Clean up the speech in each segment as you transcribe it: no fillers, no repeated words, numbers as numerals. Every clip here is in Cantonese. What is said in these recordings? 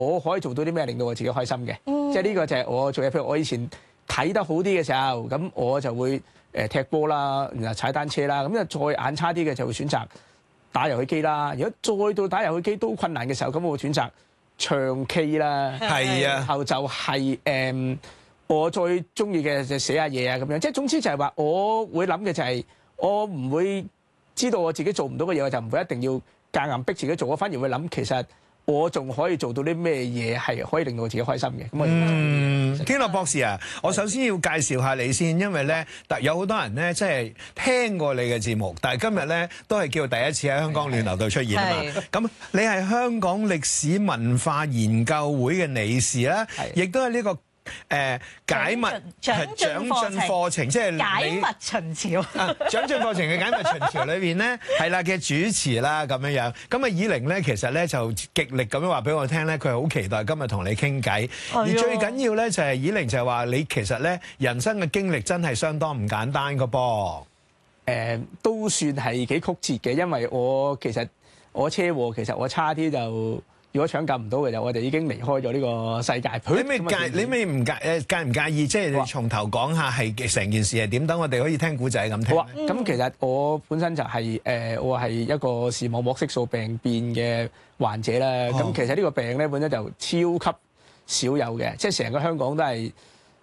我可以做到啲咩令到我自己開心嘅。即係呢個就係我做嘢。譬如我以前睇得好啲嘅時候，咁我就會踢波啦，然後踩單車啦。咁再眼差啲嘅就會選擇打遊戲機啦。如果再到打遊戲機都困難嘅時候，咁我會選擇唱 K 啦。 係啊， 然後就係我最中意嘅就寫下嘢啊咁樣。即係總之就係話，我會諗嘅就係我唔會知道我自己做唔到嘅嘢，我就唔會一定要夾硬逼自己做。我反而會諗其實我仲可以做到啲咩嘢係可以令到我自己開心嘅。咁經絡博士啊，我首先要介紹下你先，因為咧有好多人咧即係聽過你嘅節目，但係今日咧都係叫第一次喺香港暖流度出現啊嘛。咁你係香港歷史文化研究會嘅理事啦，亦都係呢個解密長進課程，即係解密秦朝長進課程嘅解密秦朝裏邊咧係啦嘅主持啦咁樣樣。咁啊以玲咧其實咧就極力咁樣話俾我聽咧，佢係好期待今日同你傾偈。而最緊要咧就係以玲就係話你其實咧人生嘅經歷真係相當唔簡單㗎噃。 都算係幾曲折嘅，因為其實我車禍其實我差啲就。如果搶救唔到嘅就我哋已經離開咗呢個世界。 你咪唔介意？即係你從頭講下係成件事係點？等我哋可以聽古仔咁聽。 好啊，咁其實我本身就係我係一個視網膜色素病變嘅患者啦。咁其實呢個病咧本身就超級少有嘅，即係成個香港都係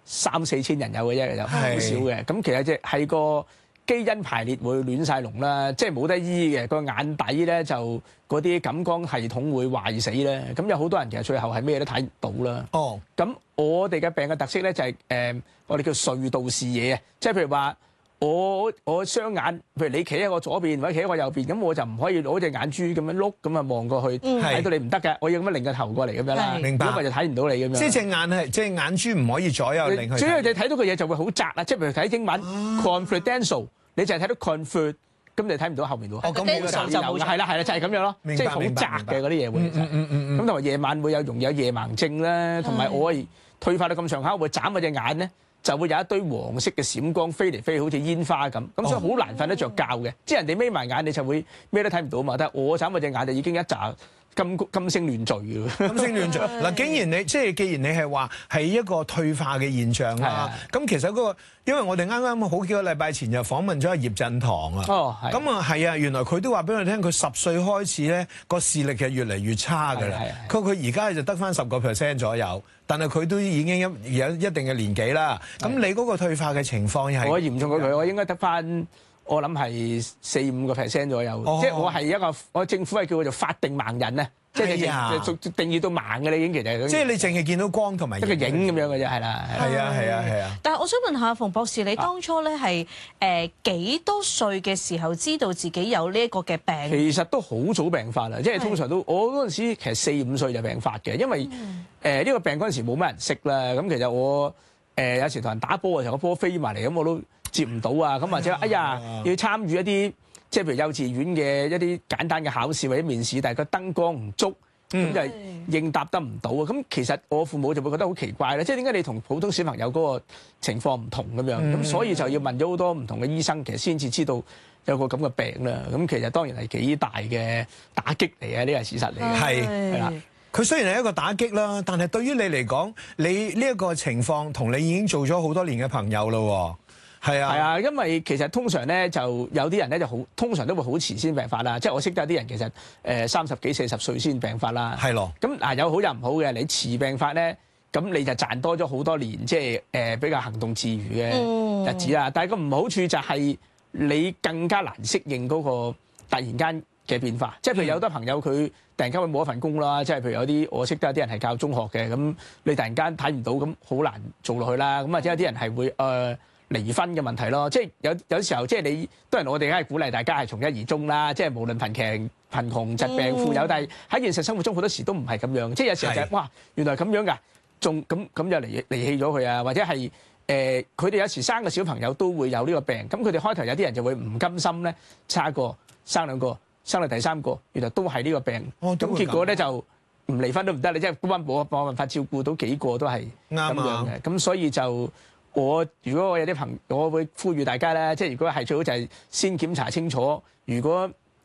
3-4千人有嘅啫，就好少嘅。咁其實即係個基因排列會亂晒龍啦，即係冇得醫嘅。個眼底咧就嗰啲感光系統會壞死咧，咁有好多人其實最後係咩都睇唔到啦。咁我哋嘅病嘅特色咧就係我哋叫隧道視野啊，即係譬如話我雙眼，譬如你企喺我左邊或者企喺我右邊，咁我就唔可以攞隻眼珠咁樣碌咁啊望過去睇到你唔得嘅，我要咁樣擰個頭過嚟咁樣啦。明白。如果唔係就睇唔到你咁樣。 即係眼珠唔可以左右擰去。 主要你睇到嘅嘢就會好窄啦，即係譬如睇英文 confidential。你就係睇到 conflict，咁你睇唔到後面喎。 咁冇就冇。 係啦，就係咁樣咯。即係好窄嘅嗰啲嘢會。咁同埋夜晚會容易有夜盲症啦，同埋我退化到咁上下，會眨嗰隻眼咧，就會有一堆黃色嘅閃光飛嚟飛去，好似煙花咁。咁所以好難瞓得着覺嘅。即係人哋眯埋眼，你就會咩都睇唔到嘛。但係我眨嗰隻眼就已經一紮金星亂聚嘅。金星亂聚嗱，既然你係話係一個退化嘅現象啦，咁其實嗰個。因為我哋啱啱好幾個禮拜前就訪問咗阿葉振棠啊，咁啊係啊，原來佢都話俾我聽，佢10歲開始咧個視力其實越嚟越差㗎啦。佢而家就得返10% 左右，但係佢都已經有一定嘅年紀啦。咁你嗰個退化嘅情況係我嚴重過佢，我應該得返我諗係4-5% 左右。即係我係我政府係叫做法定盲人啊。即係定義到盲嘅，你已經其實即係你淨係見到光同埋一個影咁樣嘅啫，係啦。 係啊。 但係我想問下馮博士，你當初咧係幾多歲嘅時候知道自己有呢一個嘅病？ 其實都好早病發啦，即係通常都我嗰陣時其實4-5歲就病發嘅，因為呢個病嗰陣時冇乜人識啦。咁其實我有時同人打波嘅時候，個波飛埋嚟，咁我都接唔到啊。咁或者哎呀要參與一啲。即係譬如幼稚園嘅一啲簡單嘅考試或者面試，但係個燈光唔足，咁就應答得唔到啊！咁其實我父母就會覺得好奇怪啦，即係點解你同普通小朋友嗰個情況唔同咁樣？咁所以就要問咗好多唔同嘅醫生，其實先至知道有個咁嘅病啦。咁其實當然係幾大嘅打擊嚟嘅，呢個係事實嚟嘅。係啦， 佢雖然係一個打擊啦，但係對於你嚟講，你呢一個情況同你已經做咗好多年嘅朋友咯。係啊， 因為其實通常咧就有啲人咧就通常都會好遲先病發啦。即係我識得有啲人其實30幾40歲先病發啦。係咯。咁嗱有好有唔好嘅，你遲病發咧，咁你就賺多咗好多年，即係比較行動自如嘅日子啦。但係個唔好處就係你更加難適應嗰個突然間嘅變化。即係譬如有好多朋友佢突然間會冇一份工啦，即係譬如有啲我識得有啲人係教中學嘅，咁你突然間睇唔到，咁好難做落去啦。咁或者有啲人係會離婚嘅問題咯，即係有時候即係你當然我哋梗係鼓勵大家係從一而終啦，即係無論貧窮、疾病、富有，但係喺現實生活中好多時都唔係咁樣，即係有時候就係哇原來咁樣㗎，仲咁就離棄咗佢啊，或者係佢哋有時生個小朋友都會有呢個病，咁佢哋開頭有啲人就會唔甘心咧，生一個生兩個生到第三個，原來都係呢個病，咁結果咧就唔離婚都唔得，你即係冇辦法照顧到幾個都係咁樣嘅，咁所以就。如果我有啲朋友，我會呼籲大家咧，即係如果係最好就係先檢查清楚。如果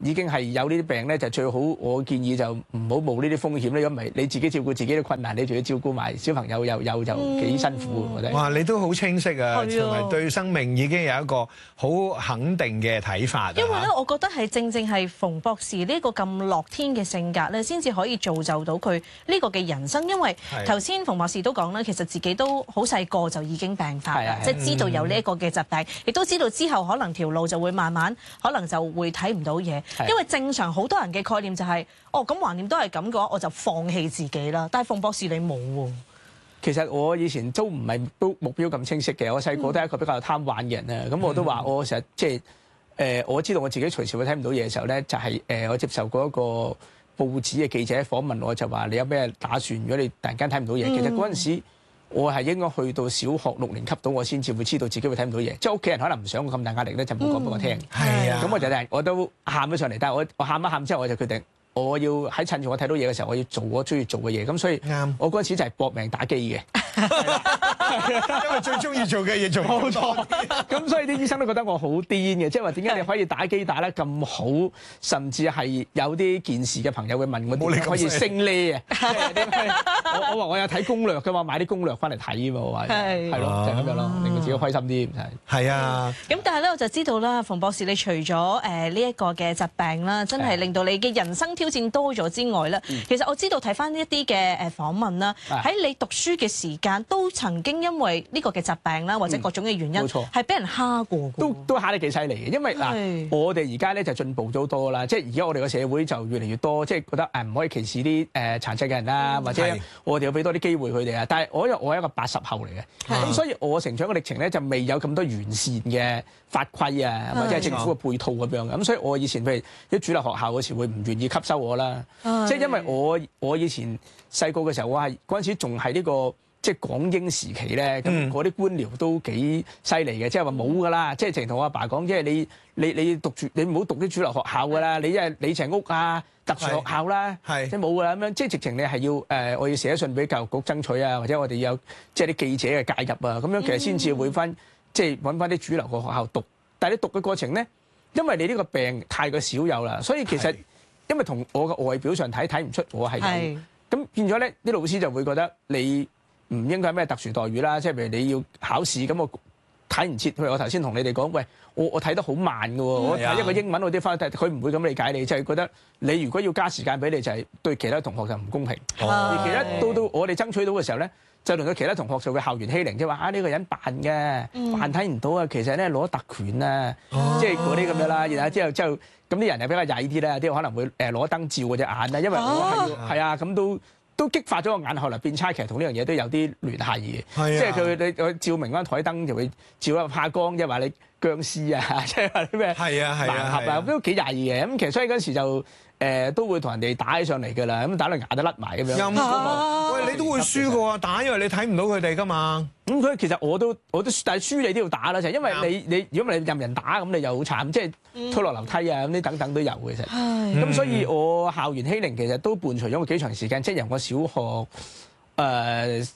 已經係有呢啲病咧，就最好我建議就唔好冒呢啲風險咧。如果唔係你自己照顧自己都困難，你仲要照顧埋小朋友又就幾辛苦我覺得。 哇！你都好清晰啊，同埋對生命已經有一個好肯定嘅睇法。 因為咧，我覺得係正係馮博士呢個咁樂天嘅性格咧，先至可以造就到佢呢個嘅人生。因為頭先馮博士都講啦，其實自己都好細個就已經病發啦，即係知道有呢一個嘅疾病，亦都知道之後可能條路就會慢慢，可能就會睇唔到嘢。因為正常好多人嘅概念就係，哦咁橫掂都係咁嘅話，我就放棄自己啦。但係馮博士你冇喎。 其實我以前都唔係都目標咁清晰嘅，我細個都係一個比較貪玩嘅人啊。咁我都話我成日即係我知道我自己隨時會睇唔到嘢嘅時候咧，就係我接受過一個報紙嘅記者訪問我，就話你有咩打算？如果你突然間睇唔到嘢，其實嗰陣時我係應該去到小學6年級到，我先至會知道自己會睇唔到嘢。即係屋企人可能唔想我咁大壓力咧，就冇講俾我聽。 係啊， 咁我都喊咗上嚟，但係我喊一喊之後，我就決定。我要喺趁住我睇到嘢嘅時候，我要做我中意做嘅嘢。咁所以，我嗰陣時就係搏命打機嘅， 因為最中意做嘅嘢做冇錯。 咁所以啲醫生都覺得我好癲嘅，即係話點解你可以打機打得咁好，甚至係有啲件事嘅朋友會問我點解可以升呢啊？我話我有睇攻略㗎嘛，買啲攻略翻嚟睇嘛，我話係咯，就係咁樣咯，令到自己開心啲。 係啊。 咁但係咧，我就知道啦，馮博士你除咗呢一個嘅疾病啦，真係令到你嘅人生挑戰多咗之外咧，其實我知道睇翻一啲嘅訪問啦，喺你讀書嘅時間都曾經因為呢個嘅疾病啦，或者各種嘅原因，係俾人蝦過嘅。都蝦得幾犀利嘅，因為嗱，我哋而家咧就進步咗好多啦，即係而家我哋個社會就越嚟越多，即係覺得唔可以歧視啲殘疾嘅人啦，或者我哋要俾多啲機會佢哋啊。但係我係一個80後嚟嘅，咁所以我成長嘅歷程咧就未有咁多完善嘅法規啊，或者係政府嘅配套咁樣嘅。咁所以我以前譬如啲主流學校嗰時會唔願意吸收我啦，即係因為我以前細個嘅時候，我係嗰陣時仲係呢個即係港英時期咧，咁嗰啲官僚都幾犀利嘅，即係話冇㗎啦，即係淨同我阿爸講，即係你讀住，你唔好讀啲主流學校㗎啦，你一係你成屋啊特殊學校啦，即係冇㗎啦咁樣，即係直情你係要我要寫信俾教育局爭取啊，或者我哋有即係啲記者嘅介入啊，咁樣其實先至會翻即係揾翻啲主流嘅學校讀，但係你讀嘅過程咧，因為你呢個病太過少有啦，所以其實因為同我嘅外表上睇唔出我係有，咁變咗咧啲老師就會覺得你唔應該係咩特殊待遇啦，即係譬如你要考試咁我睇唔切，譬如我頭先同你哋講，喂，我睇得好慢嘅喎，我睇一個英文我啲翻去睇，佢唔會咁理解你，就係覺得你如果要加時間俾你，就係對其他同學就唔公平。而其他到我哋爭取到嘅時候咧，就同佢其他同學做嘅校園欺凌，即係話呢個人扮嘅，扮睇唔到啊，其實咧攞特權啊，即係嗰啲咁樣啦。然後之後咁啲人又比較曳啲啦，啲可能會攞燈照嗰隻眼啦，因為我係啊咁都激發咗個眼後來變差，其實同呢樣嘢都有啲聯繫嘅，即係佢照明嗰間台燈就會照一怕光，即係話你僵屍啊，即係話啲咩盲盒啊，都幾曳嘅。咁其實所以嗰時就都會同人哋打起上嚟㗎啦，咁打到牙都甩埋咁樣。 喂，你都會輸㗎喎，打因為你睇唔到佢哋㗎嘛。 咁所以其實我都，但係輸你都要打啦，就係因為你如果唔係任人打咁，你又好慘，即係推落樓梯啊咁啲等等都有嘅其實。咁所以我校園欺凌其實都伴隨咗我幾長時間，即係由我小學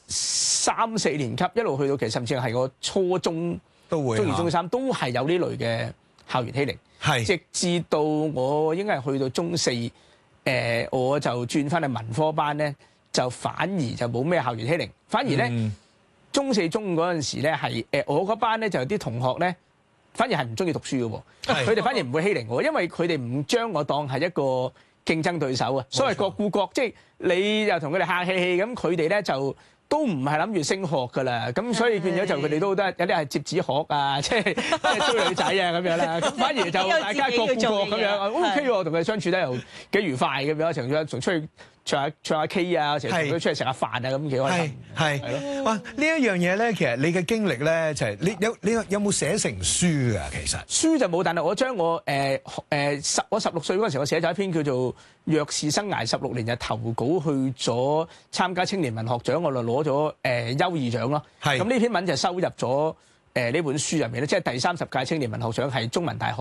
3、4年級一路去到其實甚至係我初中都會中2、中3都係有呢類嘅校園欺凌。直至到我應該係去到中4，我就轉翻去文科班咧，就反而就冇咩校園欺凌，反而咧中4、中5嗰陣時咧係我嗰班咧就有啲同學咧，反而係唔中意讀書嘅喎，佢哋反而唔會欺凌我，因為佢哋唔將我當係一個競爭對手啊，所謂各顧各，即係你又同佢哋客氣氣咁，佢哋咧就都唔係諗住升學㗎啦，咁所以變咗就佢哋都得有啲係摺紙鶴啊，即係追女仔啊咁樣啦，咁反而就大家各顧各咁樣 ，OK 喎，同佢相處得又幾愉快咁樣，成日仲出去唱下 K 啊，成日同佢出去食下飯啊，咁幾開心。係咯， 哇！呢一樣嘢咧，其實你嘅經歷咧就係你有冇寫成書㗎？其實書就冇，但係我將我我16歲嗰陣時，我寫咗一篇叫做《弱視生涯16年》，就投稿去咗參加青年文學獎，我就攞咗優異獎咯。咁呢篇文就收入咗呢本書入面咧，即係第30屆青年文學獎係中文大學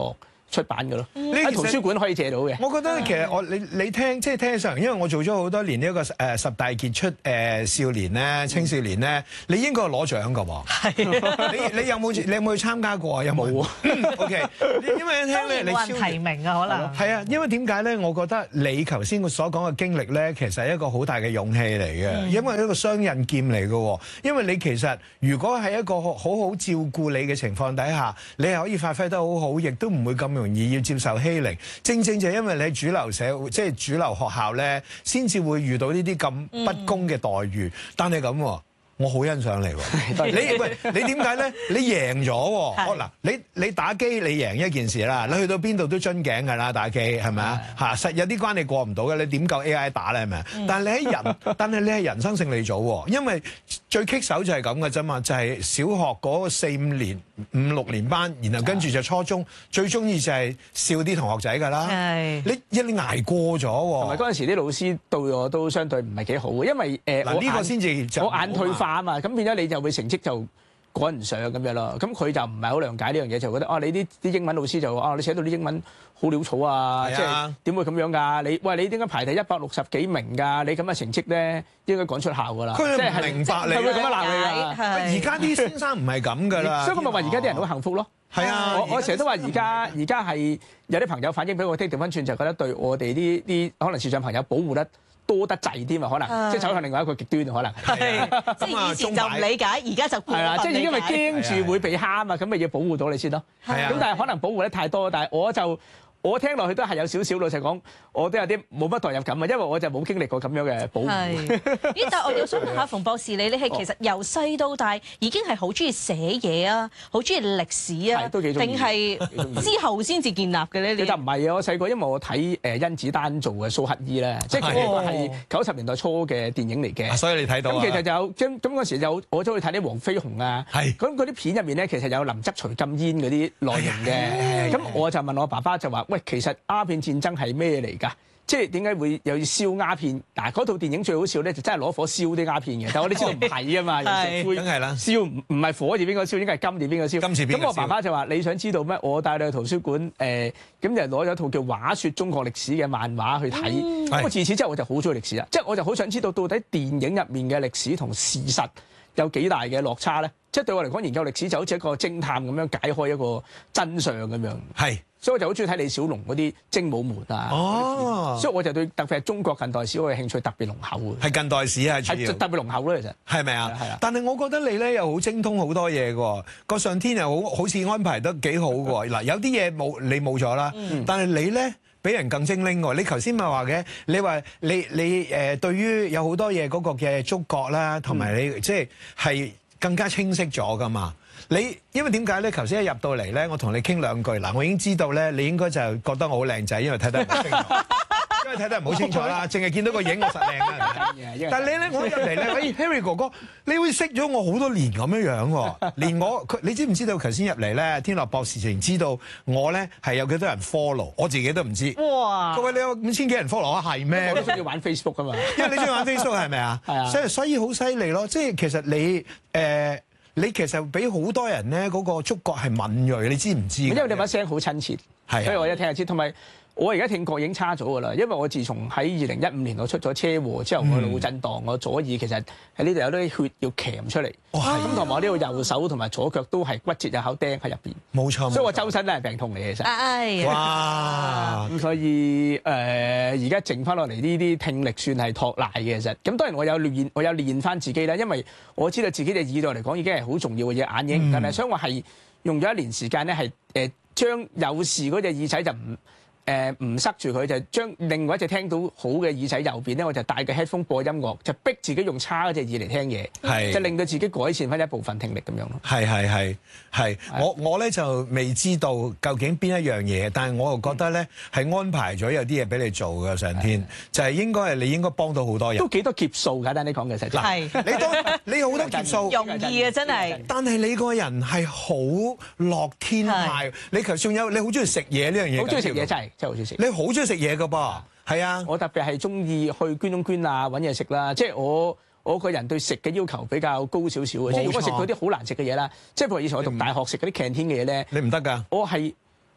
出版嘅咯，喺圖書館可以借到嘅。 我覺得其實你聽即係聽起上，因為我做咗好多年呢一個10大傑出少年咧、青少年咧，你應該攞獎㗎喎。係，你有冇去參加過啊？有冇？OK， 因為一聽咧，你冇人提名啊，可能係啊，因為點解咧？我覺得你頭先所講嘅經歷咧，其實係一個好大嘅勇氣嚟嘅，因為一個雙刃劍嚟嘅。因為你其實如果係一個好好照顧你嘅情況底下，你係可以發揮得好好，亦都唔會咁容易要接受欺凌。正正就係因為你喺主流社會，即係主流學校咧，先至會遇到呢啲咁不公嘅待遇。但係咁，我好欣賞你喎。你點解咧？你贏咗喎。嗱，你打機你贏一件事啦，你去到邊度都樽頸㗎啦，打機係咪啊？嚇，實有啲關你過唔到嘅，你點夠 AI 打咧係咪？但係你係人生勝利組喎，因為最棘手就係咁嘅啫嘛，就係小學嗰4、5年、5、6年班，然後跟住就初中，最中意就係笑啲同學仔㗎啦。你捱過咗喎。 同埋嗰陣時啲老師對我都相對唔係幾好嘅，因為嗱呢個先至我眼退化啊嘛，咁變咗你就會成績就趕唔上咁樣咯。咁佢就唔係好諒解呢樣嘢，就覺得你啲英文老師就話你寫到啲英文好潦草啊，即係點會咁樣㗎？你點解排第160幾名㗎？你咁嘅成績咧應該趕出校㗎啦。 佢係唔明白你， 係會咁樣鬧你㗎。 而家啲先生唔係咁㗎啦。 所以我咪話而家啲人好幸福咯。係啊，我成日都話而家係有啲朋友反映俾我聽，調翻轉就覺得對我哋啲可能視障朋友保護得多得滯添啊，可能即係走向另外一個極端可能。 即係以前就唔理解，而家就係啦，即係已經係驚住會被蝦啊嘛，咁咪要保護到你先咯。咁但係可能保護得太多，但係我聽落去都係有少少，老實講，我都有啲冇乜代入感啊，因為我就冇經歷過咁樣嘅保護。 咦？但係我又想問下馮博士，你係其實由細到大已經係好中意寫嘢啊，好中意歷史啊， 都幾中意， 定係之後先至建立嘅咧？ 其實唔係啊，我細個因為我睇甄子丹做嘅蘇乞兒咧，即係嗰個係90年代初嘅電影嚟嘅， 所以你睇到咁其實就有咁嗰時我都會睇啲黃飛鴻啊，咁嗰啲片入面咧，其實有林則徐禁煙嗰啲內容嘅，咁我就問我爸爸就話：喂，其實鴉片戰爭係咩嚟㗎？即係點解會又要燒鴉片？嗱，嗰套電影最好笑咧，就真係攞火燒啲鴉片嘅。但係我哋知道唔係啊嘛，用石灰， 梗係啦，燒唔係火字邊個燒，應該係金字邊個燒。 金字邊個燒。咁我爸爸就話：你想知道咩？我帶你去圖書館，咁就攞咗套叫《畫說中國歷史》嘅漫畫去睇。咁自此之後我就好中意歷史啦，即係我就好想知道到底電影入面嘅歷史同事實有幾大嘅落差咧？即係對我嚟講，研究歷史就好似一個偵探咁樣解開一個真相咁樣。係。所以我就好中意睇李小龍嗰啲精武門啊！所以我就對特別係中國近代史嘅興趣特別濃厚嘅。係近代史啊，主要特別濃厚咯，其實係咪啊？係啊！但係我覺得你咧又好精通好多嘢喎，個上天又好似安排得幾好喎。嗱，有啲嘢你冇咗啦，但係你咧比人更精靈喎。你頭先咪話嘅，你話你對於有好多嘢嗰個嘅觸覺啦，同埋你即係更加清晰咗噶嘛。因為點解咧？頭先一入到嚟咧，我同你傾兩句嗱，我已經知道咧，你應該就覺得我好靚仔，因為睇得唔好清楚，因為睇得唔好清楚啦，淨係見到個影我實靚啦。但係你咧，我一入嚟咧，喂 Harry 哥哥，你會識咗我好多年咁樣喎，連你知唔知道頭先入嚟咧，天樂博士前知道我咧係有幾多人 follow， 我自己都唔知。哇！各位你有5000幾人 follow 啊？係咩？我都中意玩 Facebook 啊嘛，因為你中意玩 Facebook 係咪啊？係啊。所以好犀利咯，即係其實你其實俾好多人咧嗰個觸覺係敏鋭，你知唔知？因為你把聲好親切，所以我一聽就知。同埋我而家聽覺已經差咗㗎啦，因為我自從喺2015年我出咗車禍之後，我腦震盪，我左耳其實喺呢度有啲血要鉗出嚟。咁同埋我呢度右手同埋左腳都係骨折，有口釘喺入邊。冇錯，所以我周身都係病痛嚟嘅，其實。哇！咁所以而家剩翻落嚟呢啲聽力算係托賴嘅，其實。咁當然我有練翻自己啦，因為我知道自己嘅耳朵嚟講已經係好重要嘅嘢，眼影。但係所以我係用咗1年時間咧，係將有事嗰隻耳仔就唔塞住佢，就將另外一隻聽到好嘅耳仔右邊咧，我就戴個 headphone 播音樂，就逼自己用差嗰隻耳嚟聽嘢，就令到自己改善翻一部分聽力咁樣咯。係，我咧就未知道究竟邊一樣嘢，但係我又覺得咧係安排咗有啲嘢俾你做嘅上天，就係你應該幫到好多人。都幾多劫數簡單啲講嘅實。係，你好多劫數。容易啊，真係。但係你個人係好樂天派，你仲有你好中意食嘢呢樣嘢。好中意食嘢真係。真係好中意食。你好中意食嘢噶噃？係啊，我特別係中意去捐窿捐啊揾嘢食啦。即係我個人對食嘅要求比較高少少嘅。即係如果食到啲好難食嘅嘢啦，即係譬如以前我讀大學食嗰啲 canteen 嘅嘢咧，你唔得㗎。我係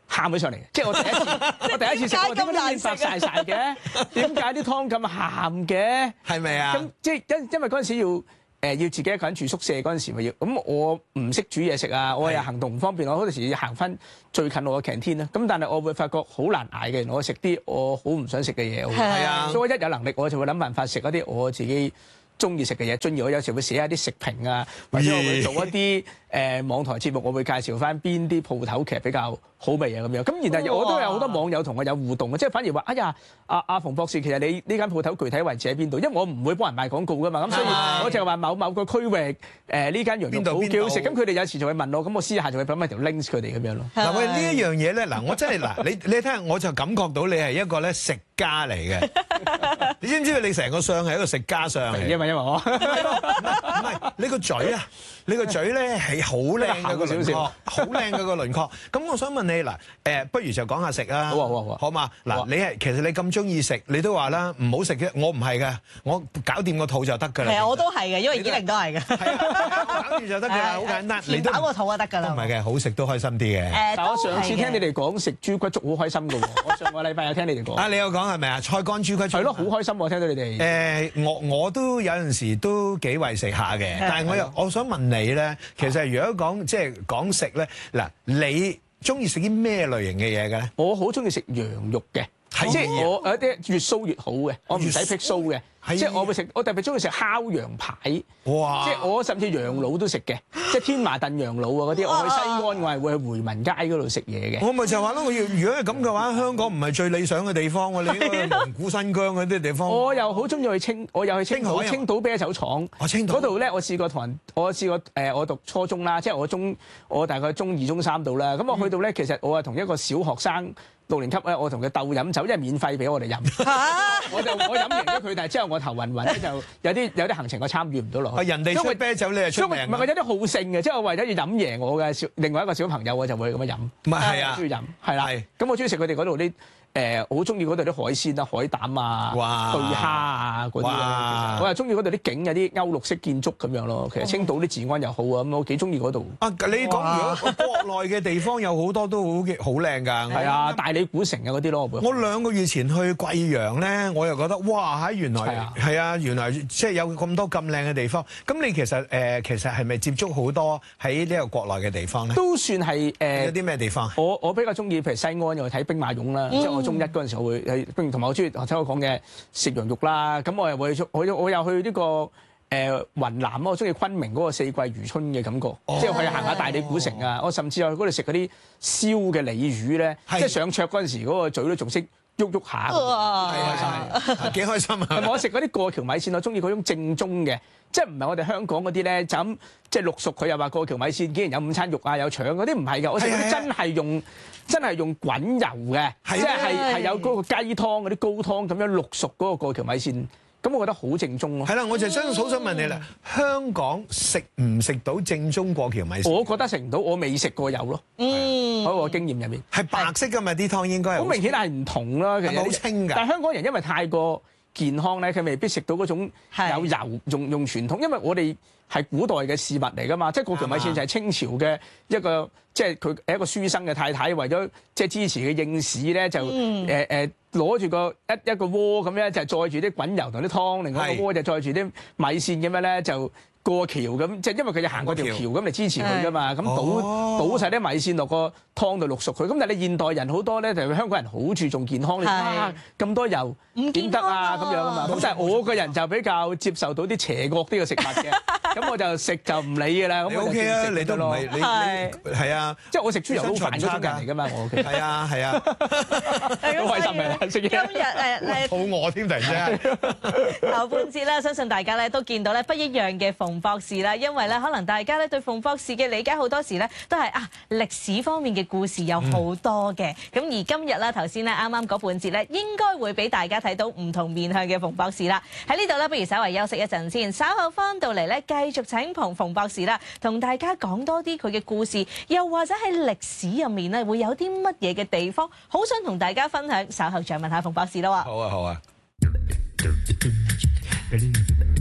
喊起上嚟，即係我第一次食，我點解啲麵白晒嘅？點解啲湯咁鹹嘅？ 係咪啊？ 咁即係因為嗰陣時要自己一個人住宿舍嗰陣時咪要，咁我唔識煮嘢食啊，我又行動唔方便，我好多時要行翻最近我嘅 canteen 啦。咁但係我會發覺好難捱嘅，我食啲我好唔想食嘅嘢。係啊，所以我一有能力我就會諗辦法食一啲我自己中意食嘅嘢，進而我有時會寫一啲食評啊，或者我會做一啲網台節目，我會介紹翻邊啲鋪頭其實比較好味啊咁樣。咁然後我都有好多網友同我有互動嘅，即係反而話：哎呀，阿馮博士，其實你呢間鋪頭具體位置喺邊度？因為我唔會幫人賣廣告噶嘛，咁所以我就話某個區域呢間羊肉好幾好食。咁佢哋有時就會問我，咁我私下就會俾一條 link 佢哋咁樣咯。 嗱，喂，呢一樣嘢咧，嗱，我真係嗱，你睇下，我就感覺到你係一個咧食家嚟嘅。你知唔知你成個相係一個食家相嚟？ 因為我唔係你個嘴啊，你個嘴咧係好靚嘅個輪廓，好靚嘅個輪廓。咁我想問你嗱，不如就講下食啦。 好好嘛？嗱，你係其實你咁中意食，你都話啦，唔好食嘅，我唔係嘅，我搞掂個肚就得㗎啦。 係啊，我都係嘅，因為依玲都係嘅。 係啊，搞掂就得㗎啦，好簡單。 填飽個肚就得㗎啦。 唔係嘅，好食都開心啲嘅。 但我上次聽你哋講食豬骨粥好開心㗎喎，我上個禮拜有聽你哋講。 啊，你有講係咪啊？菜乾豬骨粥係咯，好開心喎！聽到你哋。 我都有陣時都幾為食下嘅，但係我想問你咧，其實如果講食咧，嗱，你中意食啲咩類型嘅嘢嘅咧？ 我好中意食羊肉嘅，即係我有啲越酥越好嘅，我唔使辟酥嘅。即係我特別中意食烤羊排， 哇！ 即係我甚至羊腦都食嘅，即係天麻燉羊腦啊嗰啲。我去西安，我係會去回民街嗰度食嘢嘅。 我咪就話咯，如果係咁嘅話，香港唔係最理想嘅地方喎，你應該去蒙古新疆嗰啲地方。 我又好中意去我又去青島啤酒廠。嗰度咧，我試過我讀初中啦，即係我大概中2、中3度啦。咁我去到咧，其實我係同一個小學生6年級咧，我同佢鬥飲酒，因為免費俾我哋飲。我飲贏咗佢，但係之後我頭暈咧，就有啲行程我參與唔到落去。 人哋出啤酒，你係出名。 唔係我有啲好勝嘅，即係我為咗要飲贏我嘅另外一個小朋友，我就會咁樣飲。 唔係係啊， 中意飲係啦。咁我中意食佢哋嗰度啲好中意嗰度啲海鮮啊、海膽啊、對蝦啊嗰啲。我又中意嗰度啲景有啲歐陸式建築咁樣咯。其實青島啲治安又好啊，咁我幾中意嗰度。 你講如果國內嘅地方有好多都好靚㗎。 係啊，大理古城啊嗰啲咯。 我2個月前去貴陽咧，我又覺得哇！原來係啊，原來即係有咁多咁靚嘅地方。咁你其實係咪接觸好多喺呢個國內嘅地方咧？都算係有啲咩地方？我比較中意譬如西安又睇兵馬俑啦。即係我中1嗰陣時我會去，同埋我中意頭先我講嘅食羊肉啦。咁我又會我又去呢個雲南，我中意昆明嗰個四季漁村嘅感覺。即係去行下大理古城啊！我甚至去嗰度食嗰啲燒嘅鯉魚咧，即係上桌嗰陣時嗰個嘴都仲識喐喐下， 幾開心啊！ 我食嗰啲過橋米線，我中意嗰種正宗嘅，即係唔係我哋香港嗰啲咧就咁即係淥熟佢又話過橋米線，竟然有午餐肉啊，有腸嗰啲唔係㗎，我食嗰啲真係用滾油嘅，即係有嗰個雞湯嗰啲高湯咁樣淥熟嗰個過橋米線。咁我覺得好正宗咯。係啦，我就真係好想問你啦，香港食唔食到正宗過橋米線？ 我覺得食唔到，我未食過有咯。喺我經驗入面係白色㗎嘛，啲湯應該係好明顯係唔同啦。其實好清㗎。 但係香港人因為太過健康咧，佢未必食到嗰種有油用傳統，因為我哋係古代嘅事物嚟㗎嘛，即係過橋米線就係清朝嘅一個，即係佢係一個書生嘅太太為咗即係支持佢應試咧，就攞住一個鍋咁樣，就載住啲滾油同啲湯，另外一個鍋就載住啲米線咁樣咧，就過橋咁，即係因為佢就行過條橋咁嚟支持佢㗎嘛，咁倒晒啲米線落個湯度淥熟佢。咁但係你現代人好多咧，就係香港人好注重健康，咁多油點得啊咁樣啊嘛。咁但係我個人就比較接受到啲邪惡啲嘅食物嘅，咁我就食就唔理㗎啦。咁 OK 啊，你都唔係你係啊， 即係我食豬油撈飯嗰種人嚟㗎嘛，我 OK。 係啊係啊， 好開心嘅食嘢。 今日肚餓添突然之間。 後半節咧，相信大家咧都見到咧不一樣嘅馮博士啦，因為咧可能大家咧對馮博士嘅理解好多時咧都係歷史方面嘅故事有好多嘅。咁而今日咧頭先咧啱啱嗰半節咧應該會俾大家睇到唔同面向嘅馮博士啦。喺呢度咧，不如稍為休息一陣先，稍後翻到嚟咧繼續請馮博士啦，同大家講多啲佢嘅故事，又或者喺歷史入面咧會有啲乜嘢嘅地方，好想同大家分享。稍後再問下馮博士啦。 好啊好啊。